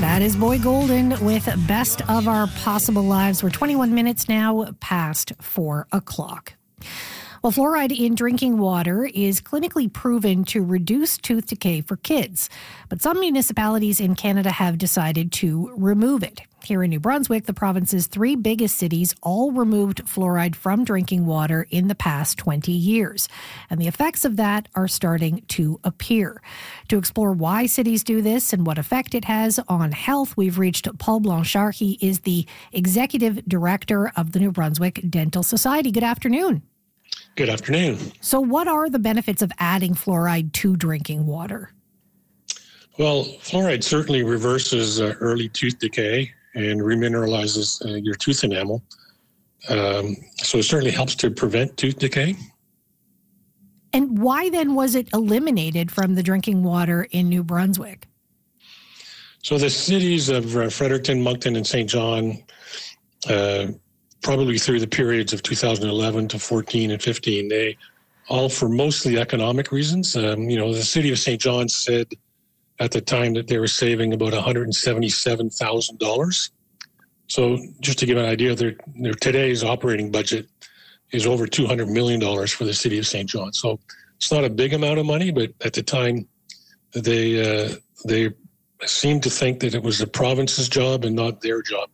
That is Boy Golden with Best of Our Possible Lives. We're 21 minutes now past 4 o'clock. Well, fluoride in drinking water is clinically proven to reduce tooth decay for kids, but some municipalities in Canada have decided to remove it. Here in New Brunswick, the province's 3 biggest cities all removed fluoride from drinking water in the past 20 years, and the effects of that are starting to appear. To explore why cities do this and what effect it has on health, we've reached Paul Blanchard. He is the Executive Director of the New Brunswick Dental Society. Good afternoon. Good afternoon. So what are the benefits of adding fluoride to drinking water? Well, fluoride certainly reverses early tooth decay and remineralizes your tooth enamel. So it certainly helps to prevent tooth decay. And why then was it eliminated from the drinking water in New Brunswick? So the cities of Fredericton, Moncton, and St. John, probably through the periods of 2011 to 14 and 15, they all for mostly economic reasons. The city of St. John said at the time that they were saving about $177,000. So just to give an idea, their today's operating budget is over $200 million for the city of St. John. So it's not a big amount of money, but at the time they seemed to think that it was the province's job and not their job.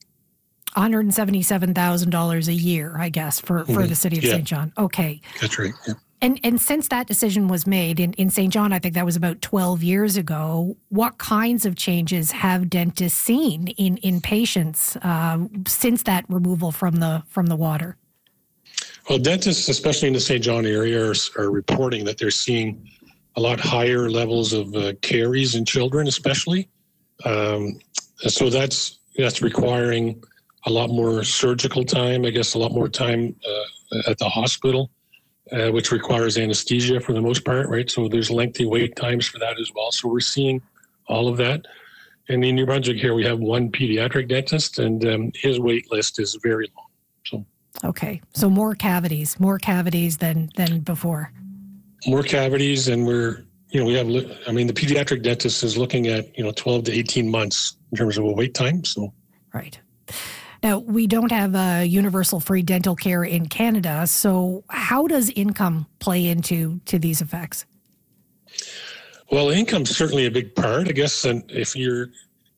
$177,000 a year, I guess, for the city of St. John. Okay. That's right. Yeah. And since that decision was made in St. John, I think that was about 12 years ago, what kinds of changes have dentists seen in patients since that removal from the water? Well, dentists, especially in the St. John area, are reporting that they're seeing a lot higher levels of caries in children, especially. So that's requiring a lot more surgical time, I guess a lot more time at the hospital, which requires anesthesia for the most part, right? So there's lengthy wait times for that as well. So we're seeing all of that. And in New Brunswick here, we have one pediatric dentist, and his wait list is very long. Okay, so more cavities than before. More cavities, and the pediatric dentist is looking at 12 to 18 months in terms of a wait time. So right. Now, we don't have universal free dental care in Canada, so how does income play into these effects? Well, income's certainly a big part, I guess. And if you're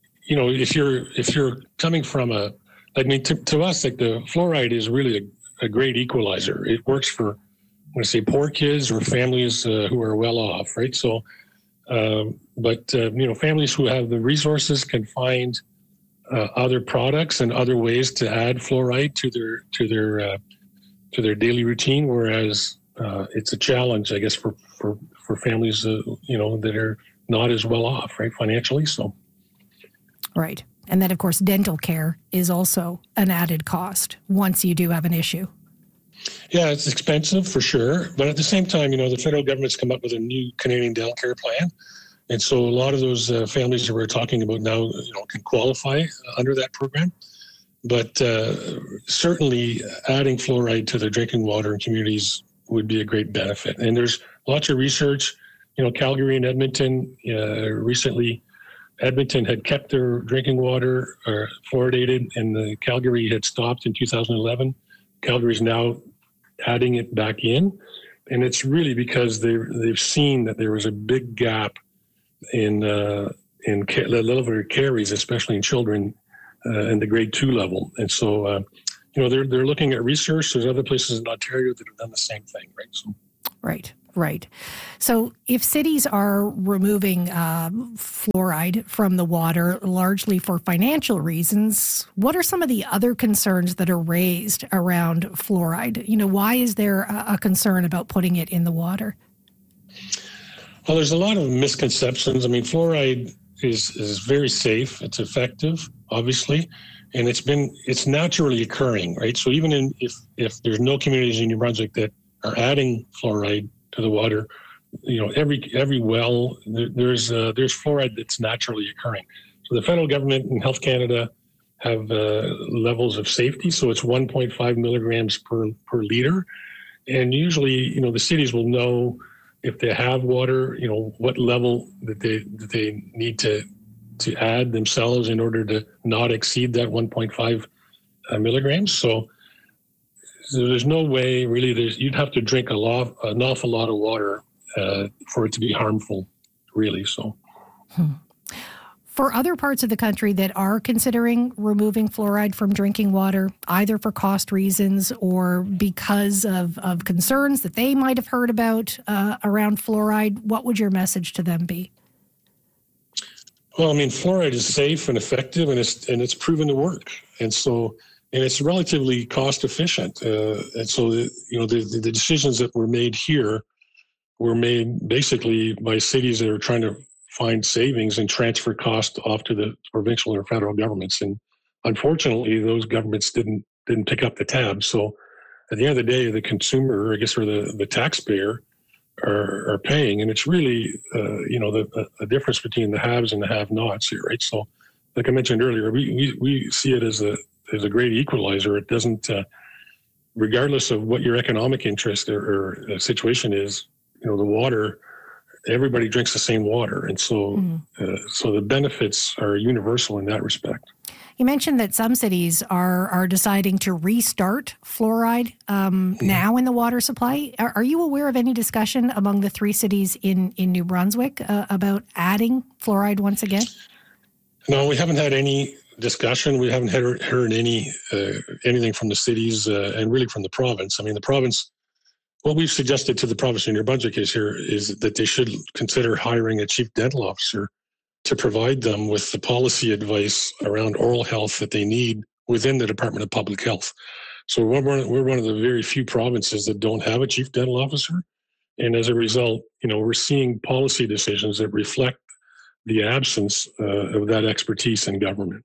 coming from to us, like the fluoride is really a great equalizer. It works for, when I say poor kids or families who are well off, right? So, families who have the resources can find other products and other ways to add fluoride to their daily routine, whereas it's a challenge, I guess, for families that are not as well off, right, financially. So, right, and then of course dental care is also an added cost once you do have an issue. Yeah, it's expensive for sure, but at the same time, the federal government's come up with a new Canadian dental care plan. And so a lot of those families that we're talking about now, can qualify under that program. But certainly adding fluoride to their drinking water in communities would be a great benefit. And there's lots of research. Calgary and Edmonton, recently, Edmonton had kept their drinking water fluoridated, and Calgary had stopped in 2011. Calgary's now adding it back in. And it's really because they've seen that there was a big gap in the level of caries, especially in children, in the grade 2 level. And so, they're looking at research. There's other places in Ontario that have done the same thing, right? So, Right. So if cities are removing fluoride from the water largely for financial reasons, what are some of the other concerns that are raised around fluoride? Why is there a concern about putting it in the water? Well, there's a lot of misconceptions. I mean, fluoride is very safe. It's effective, obviously, and it's naturally occurring, right? So even if there's no communities in New Brunswick that are adding fluoride to the water, every well there's fluoride that's naturally occurring. So the federal government and Health Canada have levels of safety. So it's 1.5 milligrams per liter, and usually the cities will know if they have water, what level that they need to to add themselves in order to not exceed that 1.5 milligrams. So there's no way really. You'd have to drink an awful lot of water for it to be harmful, really. So. For other parts of the country that are considering removing fluoride from drinking water, either for cost reasons or because of concerns that they might have heard about around fluoride, what would your message to them be? Well, I mean, fluoride is safe and effective, and it's proven to work, and it's relatively cost efficient. And so, the decisions that were made here were made basically by cities that are trying to find savings and transfer cost off to the provincial or federal governments. And unfortunately, those governments didn't pick up the tab. So at the end of the day, the consumer, I guess, or the taxpayer are paying. And it's really, the difference between the haves and the have-nots here, right? So like I mentioned earlier, we see it as a great equalizer. It doesn't, regardless of what your economic interest or situation is, the water, everybody drinks the same water. And so so the benefits are universal in that respect. You mentioned that some cities are deciding to restart fluoride now in the water supply. Are you aware of any discussion among the 3 cities in New Brunswick about adding fluoride once again? No, we haven't had any discussion. We haven't heard anything from the cities and really from the province. I mean, the province, what we've suggested to the province of New Brunswick is that they should consider hiring a chief dental officer to provide them with the policy advice around oral health that they need within the Department of Public Health. So we're one of the very few provinces that don't have a chief dental officer. And as a result, we're seeing policy decisions that reflect the absence of that expertise in government.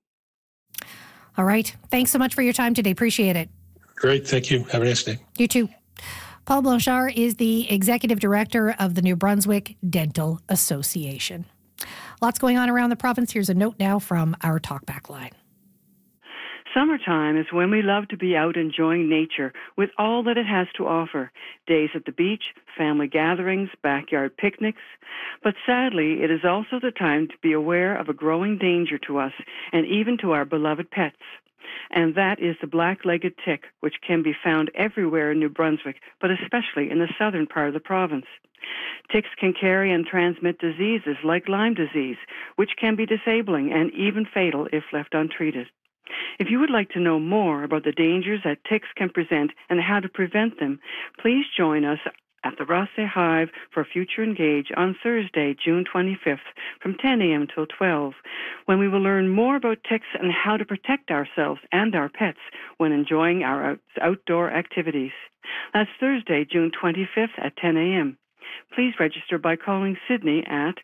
All right. Thanks so much for your time today. Appreciate it. Great. Thank you. Have a nice day. You too. Paul Blanchard is the Executive Director of the New Brunswick Dental Association. Lots going on around the province. Here's a note now from our Talkback line. Summertime is when we love to be out enjoying nature with all that it has to offer. Days at the beach, family gatherings, backyard picnics. But sadly, it is also the time to be aware of a growing danger to us and even to our beloved pets. And that is the black-legged tick, which can be found everywhere in New Brunswick, but especially in the southern part of the province. Ticks can carry and transmit diseases like Lyme disease, which can be disabling and even fatal if left untreated. If you would like to know more about the dangers that ticks can present and how to prevent them, please join us at the Rothsay Hive for Future Engage on Thursday, June 25th from 10 a.m. till 12, when we will learn more about ticks and how to protect ourselves and our pets when enjoying our outdoor activities. That's Thursday, June 25th at 10 a.m. Please register by calling Sydney at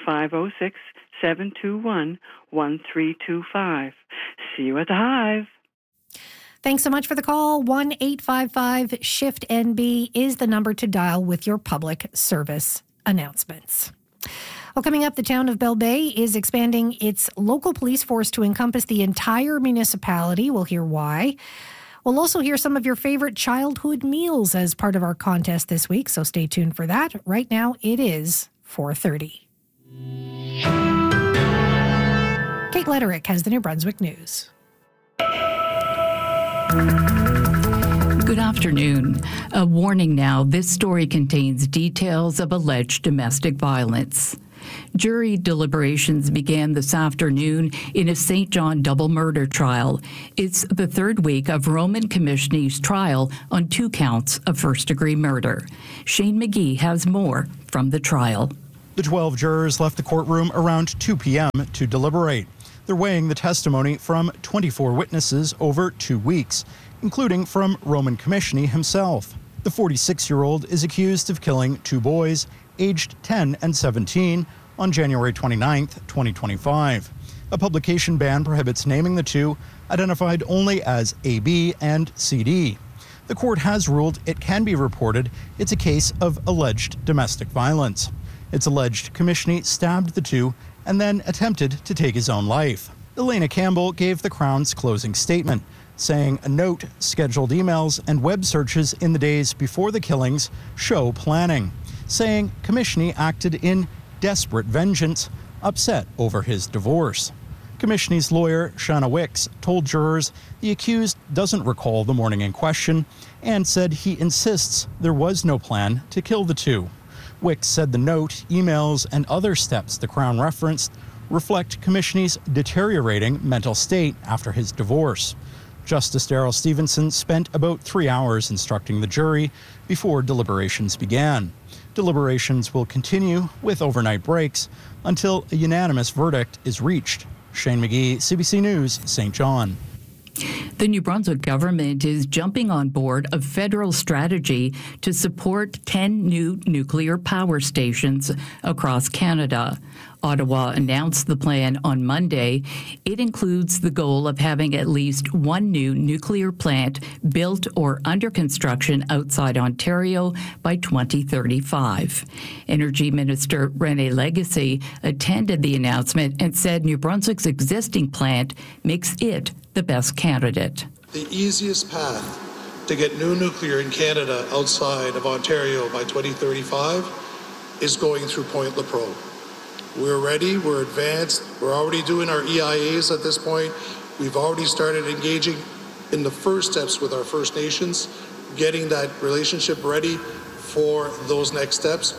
506-721-1325. See you at the Hive. Thanks so much for the call. 1-855-SHIFT-NB is the number to dial with your public service announcements. Well, coming up, the town of Belle Bay is expanding its local police force to encompass the entire municipality. We'll hear why. We'll also hear some of your favorite childhood meals as part of our contest this week, so stay tuned for that. Right now, it is 4:30. Kate Letterick has the New Brunswick News. Good afternoon. A warning now, this story contains details of alleged domestic violence. Jury deliberations began this afternoon in a St. John double murder trial. It's the third week of Roman Commissioner's trial on 2 counts of first-degree murder. Shane McGee has more from the trial. The 12 jurors left the courtroom around 2 p.m. to deliberate. They're weighing the testimony from 24 witnesses over 2 weeks, including from Roman Commissioner himself. The 46-year-old is accused of killing 2 boys, aged 10 and 17, on January 29, 2025. A publication ban prohibits naming the 2, identified only as AB and CD. The court has ruled it can be reported it's a case of alleged domestic violence. It's alleged Commissioner stabbed the 2 and then attempted to take his own life. Elena Campbell gave the Crown's closing statement, saying a note, scheduled emails, and web searches in the days before the killings show planning, saying Commissioner acted in desperate vengeance, upset over his divorce. Commissioner's lawyer, Shanna Wicks, told jurors the accused doesn't recall the morning in question and said he insists there was no plan to kill the two. Wicks said the note, emails, and other steps the Crown referenced reflect Commissioner's deteriorating mental state after his divorce. Justice Daryl Stevenson spent about 3 hours instructing the jury before deliberations began. Deliberations will continue with overnight breaks until a unanimous verdict is reached. Shane McGee, CBC News, St. John. The New Brunswick government is jumping on board a federal strategy to support 10 new nuclear power stations across Canada. Ottawa announced the plan on Monday. It includes the goal of having at least one new nuclear plant built or under construction outside Ontario by 2035. Energy Minister René Legacy attended the announcement and said New Brunswick's existing plant makes it the best candidate. The easiest path to get new nuclear in Canada outside of Ontario by 2035 is going through Point Lepreau. We're ready, we're advanced, we're already doing our EIAs at this point. We've already started engaging in the first steps with our First Nations, getting that relationship ready for those next steps.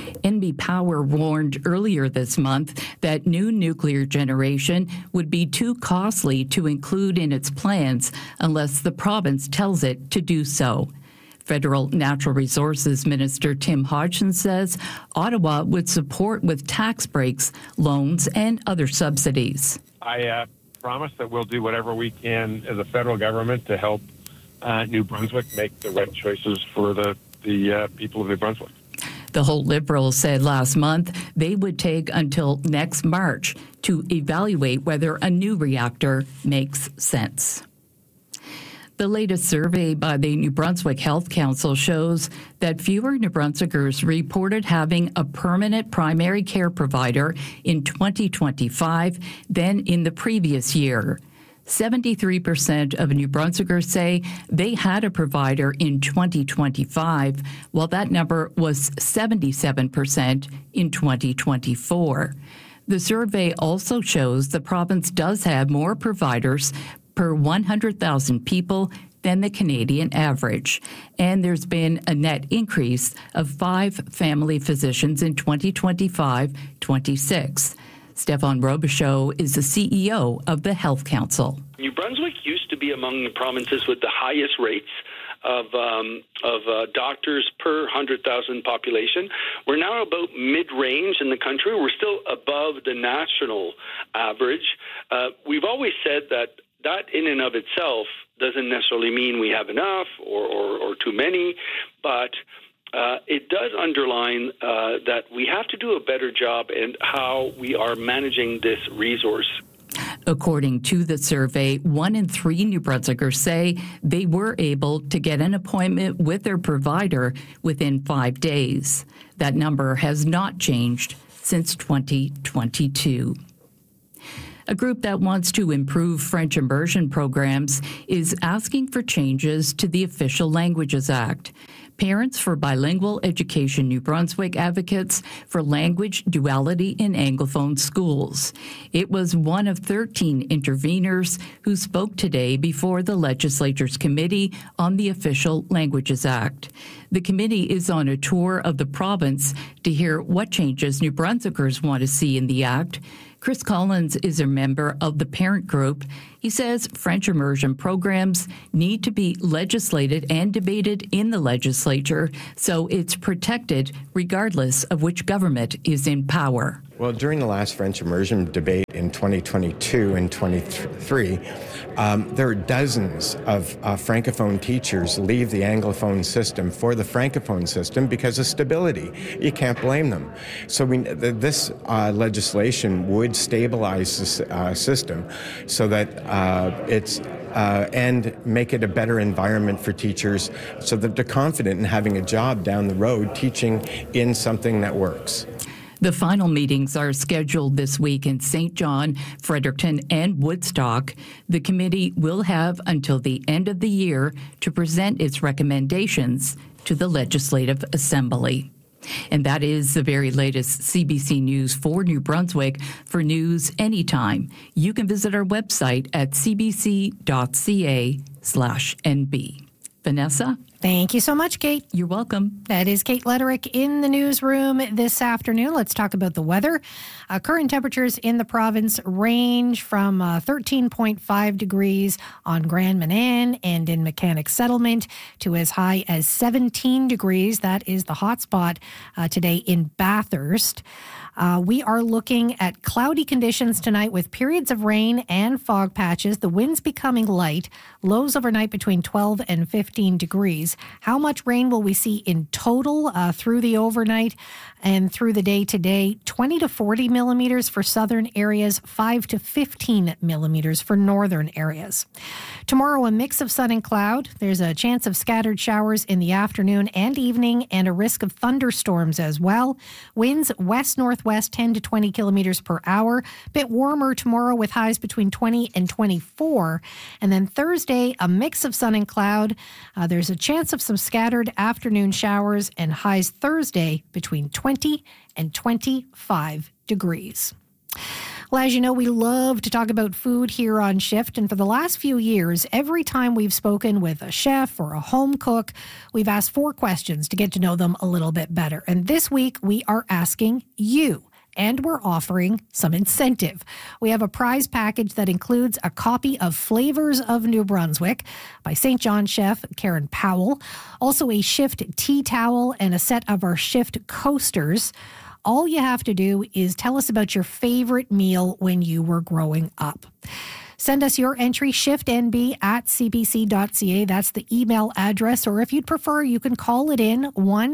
NB Power warned earlier this month that new nuclear generation would be too costly to include in its plans unless the province tells it to do so. Federal Natural Resources Minister Tim Hodgson says Ottawa would support with tax breaks, loans, and other subsidies. I promise that we'll do whatever we can as a federal government to help New Brunswick make the right choices for the people of New Brunswick. The Holt Liberals said last month they would take until next March to evaluate whether a new reactor makes sense. The latest survey by the New Brunswick Health Council shows that fewer New Brunswickers reported having a permanent primary care provider in 2025 than in the previous year. 73% of New Brunswickers say they had a provider in 2025, while that number was 77% in 2024. The survey also shows the province does have more providers per 100,000 people than the Canadian average. And there's been a net increase of 5 family physicians in 2025-26. Stefan Robichaud is the CEO of the Health Council. New Brunswick used to be among the provinces with the highest rates of doctors per 100,000 population. We're now about mid-range in the country. We're still above the national average. We've always said that in and of itself doesn't necessarily mean we have enough or too many, but it does underline that we have to do a better job in how we are managing this resource. According to the survey, 1 in 3 New Brunswickers say they were able to get an appointment with their provider within 5 days. That number has not changed since 2022. A group that wants to improve French immersion programs is asking for changes to the Official Languages Act. Parents for Bilingual Education New Brunswick advocates for language duality in Anglophone schools. It was one of 13 interveners who spoke today before the legislature's Committee on the Official Languages Act. The committee is on a tour of the province to hear what changes New Brunswickers want to see in the act. Chris Collins is a member of the parent group. He says French immersion programs need to be legislated and debated in the legislature so it's protected regardless of which government is in power. Well, during the last French immersion debate in 2022 and 23, there are dozens of Francophone teachers leave the Anglophone system for the Francophone system because of stability. You can't blame them. So this legislation would stabilize the system so that and make it a better environment for teachers so that they're confident in having a job down the road teaching in something that works. The final meetings are scheduled this week in St. John, Fredericton, and Woodstock. The committee will have until the end of the year to present its recommendations to the Legislative Assembly. And that is the very latest CBC News for New Brunswick. For news anytime, you can visit our website at cbc.ca/NB. Vanessa? Thank you so much, Kate. You're welcome. That is Kate Letterick in the newsroom this afternoon. Let's talk about the weather. Current temperatures in the province range from 13.5 degrees on Grand Manan and in Mechanic Settlement to as high as 17 degrees. That is the hot spot today in Bathurst. We are looking at cloudy conditions tonight with periods of rain and fog patches. The winds becoming light. Lows overnight between 12 and 15 degrees. How much rain will we see in total through the overnight and through the day today? 20 to 40 millimeters for southern areas, 5 to 15 millimeters for northern areas. Tomorrow, a mix of sun and cloud. There's a chance of scattered showers in the afternoon and evening and a risk of thunderstorms as well. Winds west-northwest 10 to 20 kilometers per hour. Bit warmer tomorrow with highs between 20 and 24. And then Thursday, a mix of sun and cloud. There's a chance of some scattered afternoon showers and highs Thursday between 20 and 25 degrees. Well, as you know, we love to talk about food here on Shift. And for the last few years, every time we've spoken with a chef or a home cook, we've asked 4 questions to get to know them a little bit better. And this week, we are asking you. And we're offering some incentive. We have a prize package that includes a copy of Flavors of New Brunswick by St. John chef Karen Powell, also a Shift tea towel and a set of our Shift coasters. All you have to do is tell us about your favorite meal when you were growing up. Send us your entry, shiftnb@cbc.ca. That's the email address. Or if you'd prefer, you can call it in,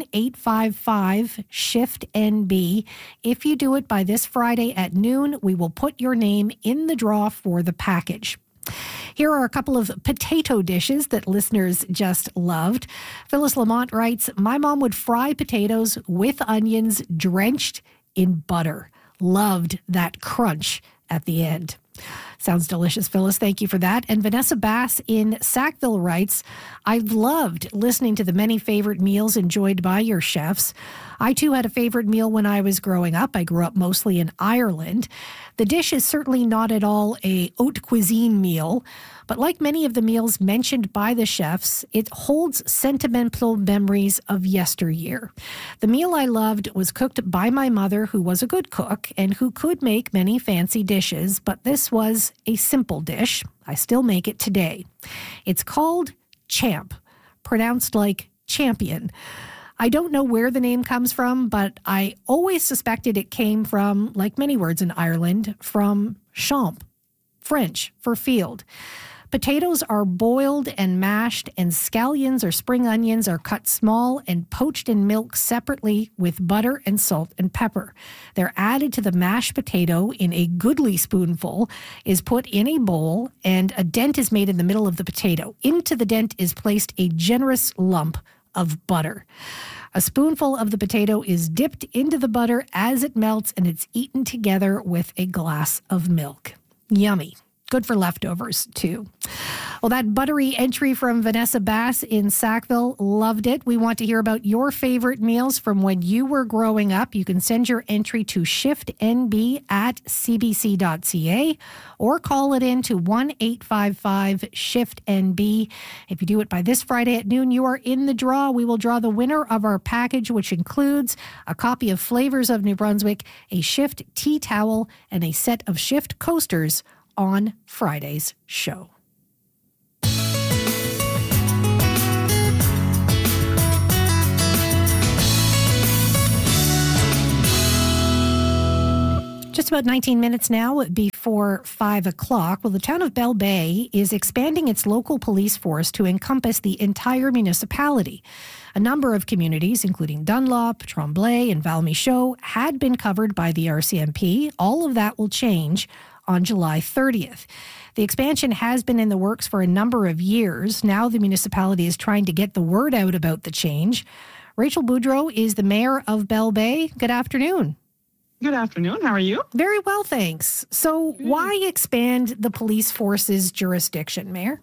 1-855-SHIFT-NB. If you do it by this Friday at noon, we will put your name in the draw for the package. Here are a couple of potato dishes that listeners just loved. Phyllis Lamont writes, my mom would fry potatoes with onions drenched in butter. Loved that crunch at the end. Sounds delicious, Phyllis. Thank you for that. And Vanessa Bass in Sackville writes, I've loved listening to the many favorite meals enjoyed by your chefs. I, too, had a favorite meal when I was growing up. I grew up mostly in Ireland. The dish is certainly not at all a haute cuisine meal, but like many of the meals mentioned by the chefs, it holds sentimental memories of yesteryear. The meal I loved was cooked by my mother, who was a good cook and who could make many fancy dishes, but this was a simple dish. I still make it today. It's called Champ, pronounced like champion. I don't know where the name comes from, but I always suspected it came from, like many words in Ireland, from champ, French for field. Potatoes are boiled and mashed, and scallions or spring onions are cut small and poached in milk separately with butter and salt and pepper. They're added to the mashed potato in a goodly spoonful, is put in a bowl, and a dent is made in the middle of the potato. Into the dent is placed a generous lump of butter. A spoonful of the potato is dipped into the butter as it melts, and it's eaten together with a glass of milk. Yummy. Good for leftovers, too. Well, that buttery entry from Vanessa Bass in Sackville, loved it. We want to hear about your favorite meals from when you were growing up. You can send your entry to shiftnb@cbc.ca or call it in to 1-855-SHIFT-NB. If you do it by this Friday at noon, you are in the draw. We will draw the winner of our package, which includes a copy of Flavors of New Brunswick, a Shift tea towel, and a set of Shift coasters on Friday's show. Just about 19 minutes now before 5 o'clock. Well, the town of Bell Bay is expanding its local police force to encompass the entire municipality. A number of communities, including Dunlop, Tremblay, and Val-Michaud, had been covered by the RCMP. All of that will change on July 30th. The expansion has been in the works for a number of years. Now the municipality is trying to get the word out about the change. Rachel Boudreau is the mayor of Bell Bay. Good afternoon. Good afternoon. How are you? Very well, thanks. So why expand the police force's jurisdiction, Mayor?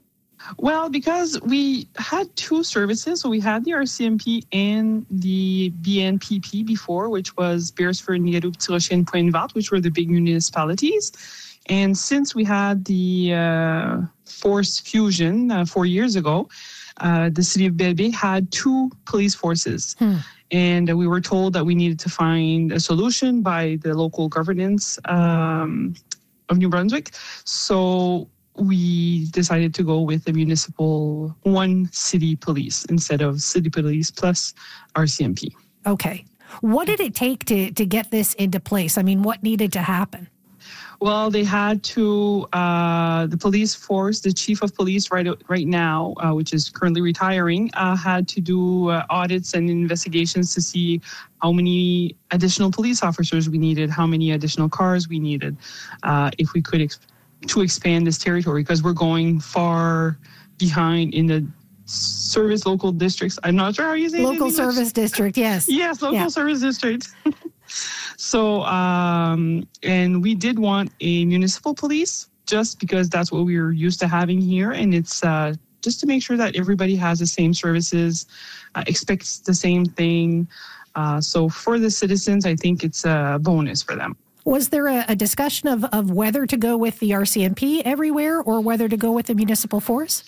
Well, because we had two services. So we had the RCMP and the BNPP before, which was Beresford, Nigadoo, Petit Rocher, and Pointe-Verte, which were the big municipalities. And since we had the force fusion 4 years ago, the city of Belle-Bay had two police forces. And we were told that we needed to find a solution by the local governance of New Brunswick. So we decided to go with the municipal one city police instead of city police plus RCMP. Okay. What did it take to get this into place? I mean, what needed to happen? Well, they had to, the police force, the chief of police right now, which is currently retiring, had to do audits and investigations to see how many additional police officers we needed, how many additional cars we needed, if we could to expand this territory, because we're going far behind in the service local districts. I'm not sure how you say it. Local service district, yes. Yes, local service district. So, and we did want a municipal police just because that's what we were used to having here. And it's just to make sure that everybody has the same services, expects the same thing. So for the citizens, I think it's a bonus for them. Was there a discussion of whether to go with the RCMP everywhere or whether to go with the municipal force?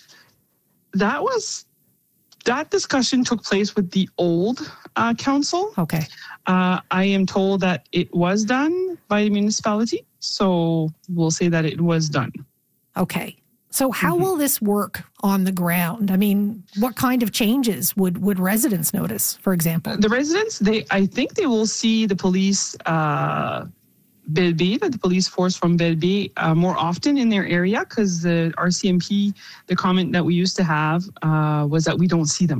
That discussion took place with the old council. Okay. I am told that it was done by the municipality, so we'll say that it was done. Okay. So how will this work on the ground? I mean, what kind of changes would residents notice, for example? The residents, I think they will see the police Belle-Bay, the police force from Belle-Bay, more often in their area, because the RCMP, the comment that we used to have was that we don't see them.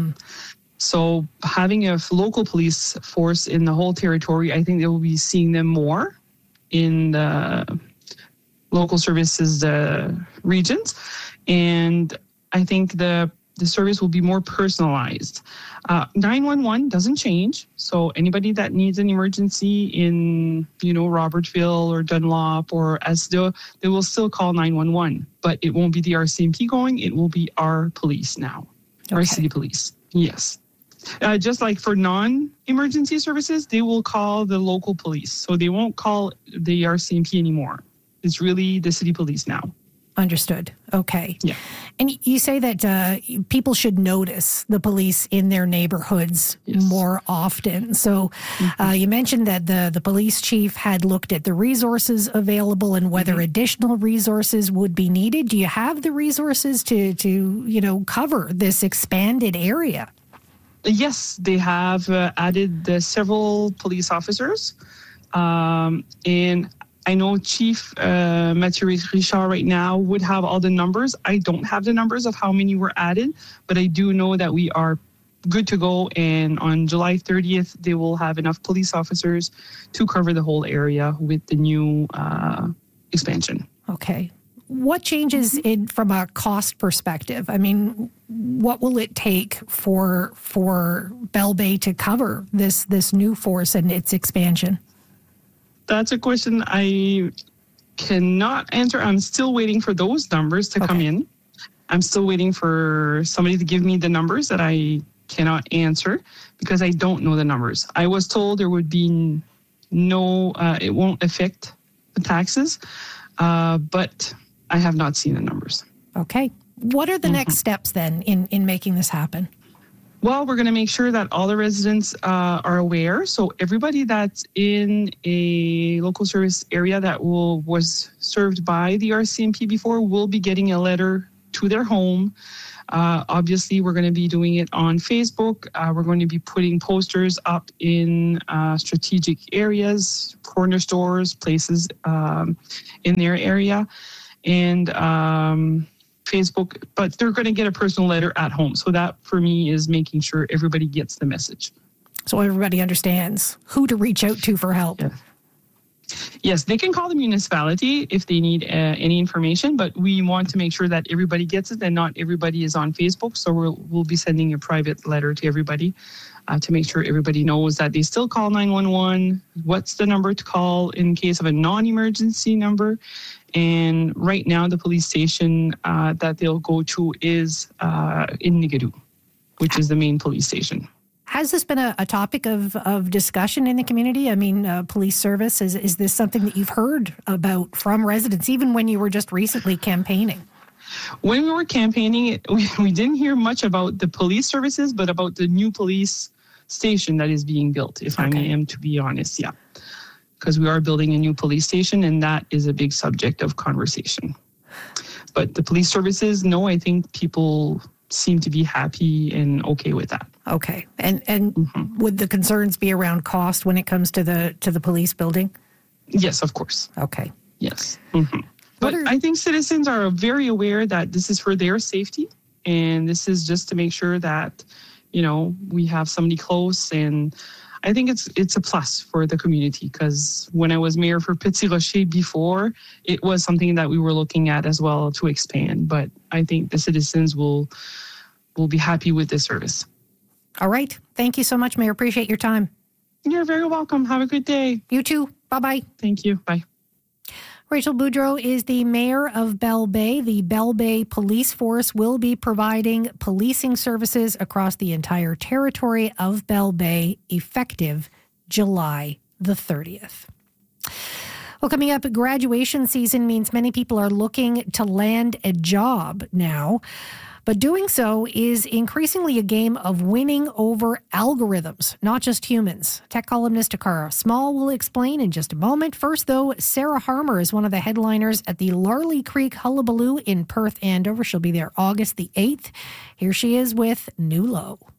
So having a local police force in the whole territory, I think they will be seeing them more in the local services regions. And I think the service will be more personalized. 911 doesn't change. So anybody that needs an emergency in, Robertville or Dunlop or Esdo, they will still call 911. But it won't be the RCMP going. It will be our police now, our city police. Yes. Just like for non-emergency services, they will call the local police. So they won't call the RCMP anymore. It's really the city police now. Understood. Okay. Yeah. And you say that people should notice the police in their neighborhoods more often. So you mentioned that the police chief had looked at the resources available and whether additional resources would be needed. Do you have the resources to cover this expanded area? Yes, they have added several police officers. And I know Chief Mathieu Richard right now would have all the numbers. I don't have the numbers of how many were added, but I do know that we are good to go. And on July 30th, they will have enough police officers to cover the whole area with the new expansion. Okay. What changes from a cost perspective? I mean, what will it take for Belle-Bay to cover this new force and its expansion? That's a question I cannot answer. I'm still waiting for those numbers to come in. I'm still waiting for somebody to give me the numbers that I cannot answer because I don't know the numbers. I was told there would be no, it won't affect the taxes, but I have not seen the numbers. Okay. What are the next steps then in making this happen? Well, we're going to make sure that all the residents are aware. So everybody that's in a local service area that was served by the RCMP before will be getting a letter to their home. Obviously, we're going to be doing it on Facebook. We're going to be putting posters up in strategic areas, corner stores, places in their area. And Facebook, but they're going to get a personal letter at home. So that for me is making sure everybody gets the message. So everybody understands who to reach out to for help. Yes, they can call the municipality if they need any information, but we want to make sure that everybody gets it and not everybody is on Facebook. So we'll be sending a private letter to everybody to make sure everybody knows that they still call 911, what's the number to call in case of a non-emergency number. And right now, the police station that they'll go to is in Nigadoo, which is the main police station. Has this been a topic of discussion in the community? I mean, police service, is this something that you've heard about from residents, even when you were just recently campaigning? When we were campaigning, we didn't hear much about the police services, but about the new police station that is being built, if I am to be honest, yeah. Because we are building a new police station, and that is a big subject of conversation. But the police services, no, I think people seem to be happy and okay with that. Okay. And would the concerns be around cost when it comes to the police building? Yes, of course. Okay. Yes. But I think citizens are very aware that this is for their safety, and this is just to make sure that, you know, we have somebody close. And I think it's a plus for the community, because when I was mayor for Petit Rocher before, it was something that we were looking at as well to expand. But I think the citizens will be happy with this service. All right. Thank you so much, Mayor. Appreciate your time. You're very welcome. Have a good day. You too. Bye-bye. Thank you. Bye. Rachel Boudreau is the mayor of Bell Bay. The Bell Bay Police Force will be providing policing services across the entire territory of Bell Bay effective July the 30th. Well, coming up, graduation season means many people are looking to land a job now. But doing so is increasingly a game of winning over algorithms, not just humans. Tech columnist Takara Small will explain in just a moment. First, though, Sarah Harmer is one of the headliners at the Larley Creek Hullabaloo in Perth, Andover. She'll be there August the 8th. Here she is with New Low.